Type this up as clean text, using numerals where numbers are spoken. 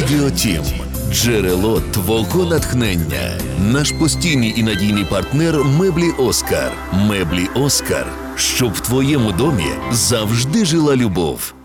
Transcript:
Медіотім – джерело твого натхнення. Наш постійний і надійний партнер Меблі Оскар. Меблі Оскар. Щоб в твоєму домі завжди жила любов.